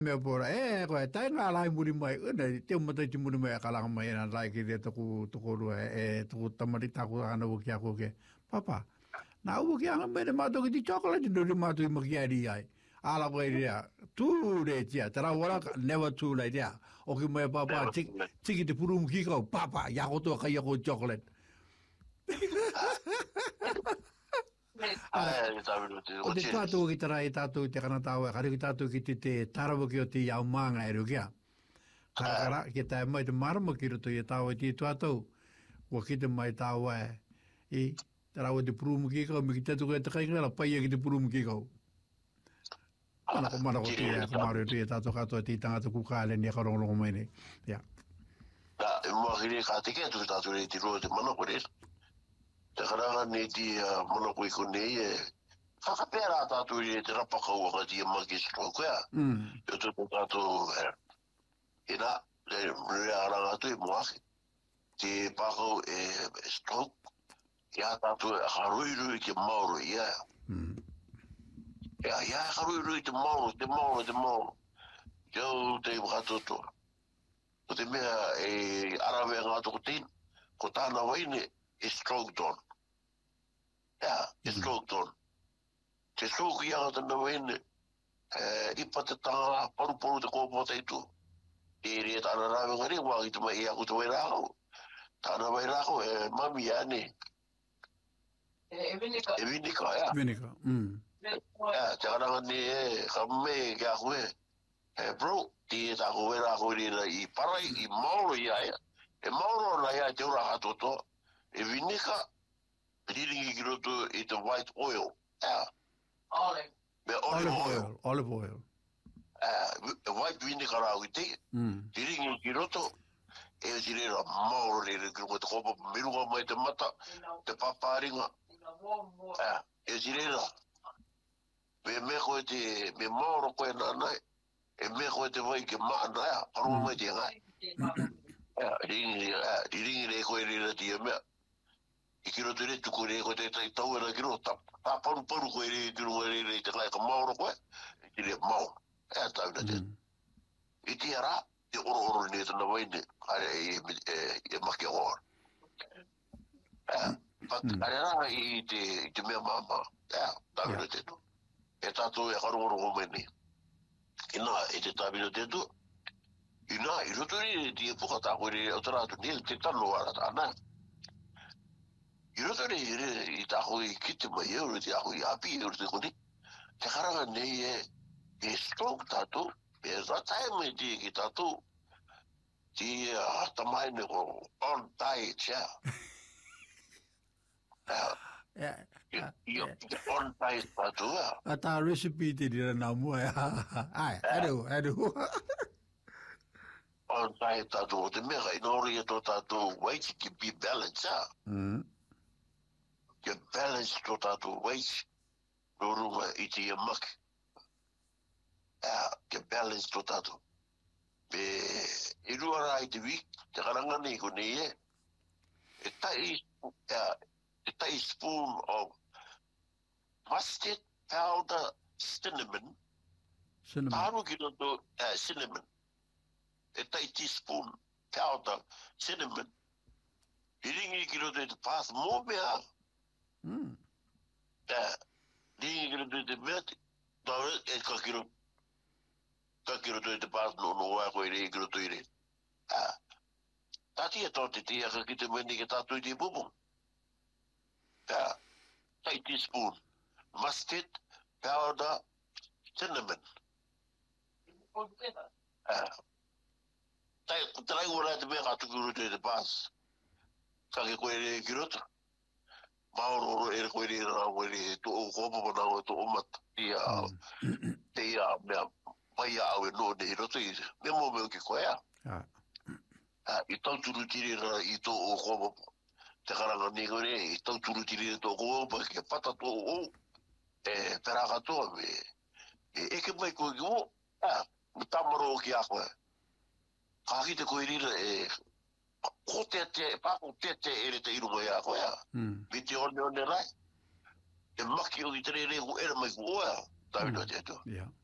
me pora ko tai nga lai muri mai ne te mo te muri mai kala mai na lai ki te ku ru tu tamari ta ku ana wo kya ko ke papa na wo kya me de ma to ki chocolate no de ma to mo kya ri ai ala ko ria tu re tia tra wala never too late ya o ki me papa tiki te puru ki ko papa ya ko to ka ya ko chocolate o te tātou ki tara e tātou te kanatawa, kare ki tātou ki te tarawa ki o te iau manga e rukia. Karakara, ki tae mai te marama ki roto i tāua ti tātou, wa ki te mai tāua e tarawa te purumu ki kau, me ki tātou koe te kaingara, pai e ki te purumu ki kau. Mana ko te ea, ko maru te tātou katoa ti tangata kukāle ni a karongongo mai ne. Ia. Mua kire ka te kia tu tātou re ti roa te mana ko re. Te karanga ne ti mana ko i ko nei e whakapera tātou i te rapakau aka ti maki stroke ea. Yo te tātou ina, rea aranga tu i moaki. Te pakau e stroke, ia tātou e haruiru i te mauro ia. Ia haruiru i te mauro, te mauro. Yo te wakatoto. O te mea e arawe ngā toko tin, ko tāna waine e stroke don. E stroke don. Te stroke i anga tāna waine, ipa te tanga paru te kōpō teitu. E rea tāna rawe ngari, wāki te mai e aku te wai rākau. Tāna wai rākau e mami ane. E vinika. E vinika, ia. Vinika, Te karanga ni e, ka me ke aku e. Bro, ti ta ko vera ko ira I parai I mauro ia ia. E mauro na ia te ora hatoto. E vinika riringi ki roto I te white oil. Olive. Me olive oil. White vinika rau I te. Riringi ki roto. E zirera mauro rere ki roto te kopa miruga mai te mata. Te paparinga. E zirera. Me koe te, me mauro koe nanai. E me koe te vai ke maana ea, parua mai te ngai. Riringi re koe rira ti e mea. I kiro te re tuku re koe te tau era kiro, ta paru koe re kiro re te ngai ka mauro koe, e ti re mau. Ea tau na te. I ti ara, te oro ne tana waine, are e maki aor. Are ra I te mea mama, ea tau na te tu. E tātou e karongoro mene. Ina e te tāmina te tu. Ina I roto re ti e pukata koe re o taratu ni te tano ara tāna. I roto re I tāko I kite mai euro te ako I api euro te koni. Te karanga nei e stroke tātou. E ratai mai ti ki tātou. Ti tamai ne ko on diet ea. On diet tātou ea. A tā recipe te rira nā mua e ai, edu. On diet tātou, te mea inori e tō tātou weight ki be balanced ea. Ki balance tō tātou weight. No runga I te mak. Ki balance tō tātou. Pe, I ruara I te wik, te karanga nei ko nei e. E tai spoon of mustard powder cinnamon. Taru ki roto cinnamon. E tai teaspoon powder cinnamon. Iringi ki roto te path mō mea. Iringi ki roto te mea. Taru e kakiro. Kakiro te path no wako ire ki roto ire. Tati e tō te tia ki te meni ki tātou I te pupu. Tai teaspoon mustard powder cinnamon. Tai ora te mea katuku roto te pas. Kake koe re ki roto. Mauro e koe re rā koe re to o kopa na o to o mata. Te ia mea mai au e no ne roto I me mo me ki koe a. I tau turu tiri rā I to o kopa. Te karanga ni koe re, I tau turu tiri tō kopa, ke pata tō o, peraka toa me, eke mai koe ki o, me tamaro o ki a koe. Kāki te koe rira ko pako tete ere te irunga a koe a, me te one rai, e maki o ki tere re ko ere mai ko oa, tawina te atua.